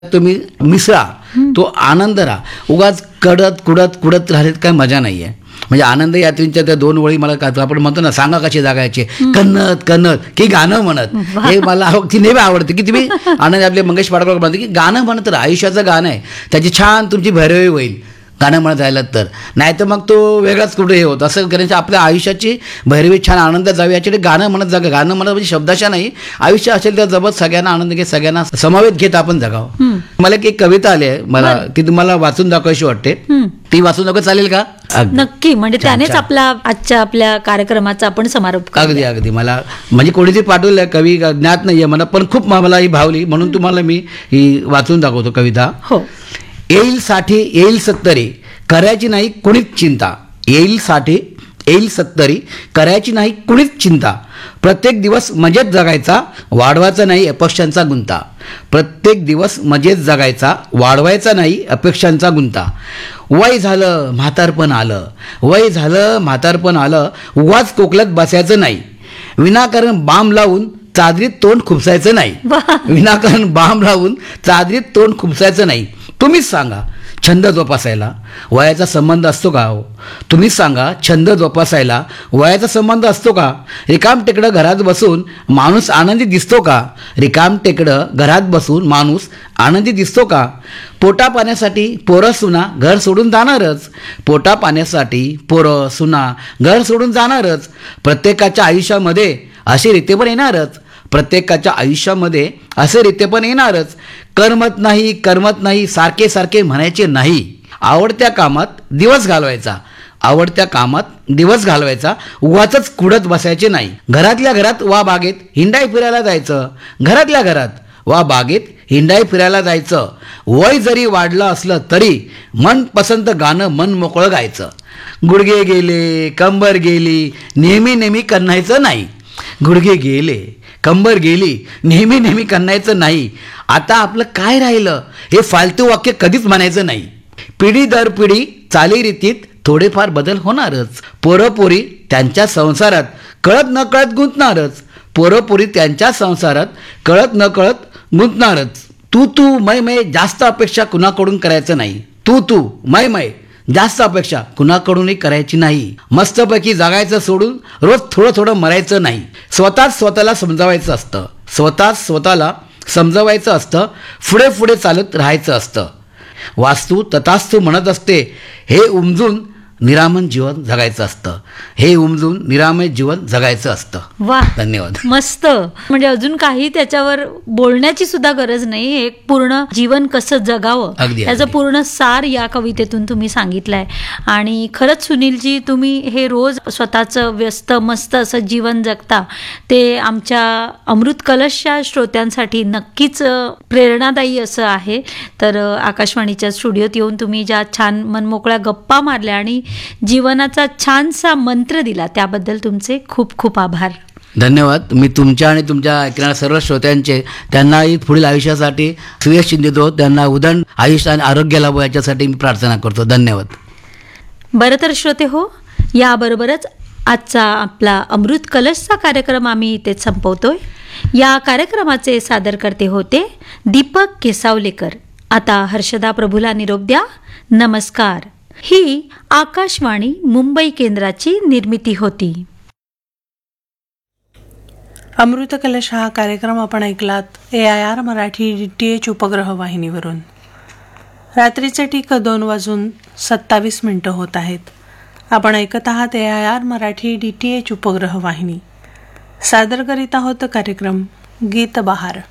तुम्ही मिसळा, तो आनंद राहा. उगाच कुडत राहिलेत काय मजा नाही आहे. म्हणजे आनंद यात्रेच्या त्या 2 ओळी मला आपण म्हणतो ना, सांगा कशी जागायचे, कन्नत की गाणं म्हणत. हे मला ती नेहमी आवडते की तुम्ही आनंद आपले मंगेश पाडकर म्हणते की गाणं म्हणत राहा. आयुष्याचं गाणं आहे, त्याची छान तुमची भैरवी होईल गाणं म्हणत राहिलं तर. नाही तर मग तो वेगळाच कुठे हे होत. असं करायचं आपल्या आयुष्याची भैरवी छान आनंदात जावी याच्यासाठी गाणं म्हणत जागा. गाणं म्हणत म्हणजे शब्दाशा नाही, आयुष्य असेल तर जबत सगळ्यांना आनंद घेत, सगळ्यांना समावेश घेत आपण जगावं. मला एक कविता आली आहे, मला ती तुम्हाला वाचून दाखवायची वाटते. ती वाचून दाखव चालेल का? नक्की. म्हणजे त्यानेच आजच्या आपल्या कार्यक्रमाचा आपण समारोप. अगदी मला म्हणजे कोणीतरी पाठवलं, कवी ज्ञात नाहीये मला, पण खूप मला ही भावली म्हणून तुम्हाला मी ही वाचून दाखवतो कविता. हो. येईल साठी येईल सत्तरी, करायची नाही कुणीच चिंता. येईल साठी येईल सत्तरी, करायची नाही कुणीच चिंता. प्रत्येक दिवस मजेत जगायचा, वाढवायचा नाही अपेक्षांचा गुंता. प्रत्येक दिवस मजेत जगायचा, वाढवायचा नाही अपेक्षांचा गुंता. वय झालं म्हातारपण आलं, वय झालं म्हातारपण आलं, उगाच कोकलात बसायचं नाही. विनाकारण बाम लावून चादरीत तोंड खुपसायचं नाही. विनाकारण बाम लावून चादरीत तोंड खुपसायचं नाही. तुम्हीच सांगा, छंद जोपासायला वयाचा संबंध असतो का हो? तुम्हीच सांगा, छंद जोपासायला वयाचा संबंध असतो का? रिकाम टेकडं घरात बसून माणूस आनंदी दिसतो का? रिकाम टेकडं घरात बसून माणूस आनंदी दिसतो का? पोटा पाण्यासाठी पोरं सुना घर सोडून जाणारच. पोटा पाण्यासाठी पोरं सुना घर सोडून जाणारच. प्रत्येकाच्या आयुष्यामध्ये असे रीते पण येणारच. प्रत्येकाच्या आयुष्यामध्ये असे रीते पण येणारच. करमत नाही सारखे सारखे म्हणायचे नाही. आवडत्या कामात दिवस घालवायचा, आवडत्या कामात दिवस घालवायचा, उगाचच कुडत बसायचे नाही. घरातल्या घरात वा बागेत हिंडाई फिरायला जायचं. घरातल्या घरात वा बागेत हिंडाई फिरायला जायचं. वय जरी वाढलं असलं तरी मनपसंत गाणं मन मोकळं गायचं. गुडघे गेले कंबर गेली नेहमी कन्हायचं नाही. गुडघे गेले कंबर गेली नेहमी कन्हायचं नाही. आता आपलं काय राहिलं हे फालतू वाक्य कधीच म्हणायचं नाही. पिढी दर पिढी चालीरीतीत थोडेफार बदल होणारच. पोरपोरी त्यांच्या संसारात कळत न कळत गुंतणारच. पोरपोरी त्यांच्या संसारात कळत न कळत गुंतणारच. तू मै जास्त अपेक्षा कुणाकडून करायचं नाही. तू मै जास्त अपेक्षा कुणाकडूनही करायची नाही. मस्तपैकी जगायचं सोडून रोज थोडं मरायचं नाही. स्वतःला समजावायचं असतं. स्वतःला समजावायचं असतं. पुढे चालत राहायचं असतं. वास्तू तथास्तू म्हणत असते, हे उमजून निरामय जीवन जगायचं असतं. हे उमजून निरामय जीवन जगायचं असतं. वाह, धन्यवाद. मस्त. म्हणजे अजून काही त्याच्यावर बोलण्याची सुद्धा गरज नाही. एक पूर्ण जीवन कसं जगावं याचं पूर्ण सार या कवितेतून तुम्ही सांगितलंय. आणि खरंच सुनीलजी, तुम्ही हे रोज स्वतःचं व्यस्त मस्त असं जीवन जगता, ते आमच्या अमृत कलशच्या श्रोत्यांसाठी नक्कीच प्रेरणादायी असं आहे. तर आकाशवाणीच्या स्टुडिओत येऊन तुम्ही ज्या छान मनमोकळ्या गप्पा मारल्या आणि जीवनाचा छानसा मंत्र दिला, त्याबद्दल तुमचे खूप खूप आभार. धन्यवाद. मी तुमच्या आणि तुमच्या ऐकणाऱ्या सर्व श्रोत्यांचे, त्यांनाही पुढील आयुष्यासाठी सुयश चिंतितो, त्यांना उदंड आयुष्य आणि आरोग्य लाभो याच्यासाठी मी प्रार्थना करतो. धन्यवाद. बरं तर श्रोते हो, याबरोबरच आजचा आपला अमृत कलशचा कार्यक्रम आम्ही इथेच संपवतोय. या कार्यक्रमाचे सादरकर्ते होते दीपक केसावलेकर. आता हर्षदा प्रभूला निरोप द्या. नमस्कार. ही आकाशवाणी मुंबई केंद्राची निर्मिती होती. अमृत कलश हा कार्यक्रम आपण ऐकलात AIR मराठी DTH उपग्रह वाहिनीवरून. रात्रीचे ठीक 2:27 होत आहेत. आपण ऐकत आहात AIR मराठी DTH उपग्रह वाहिनी. सादर करीत आहोत कार्यक्रम गीत बहार.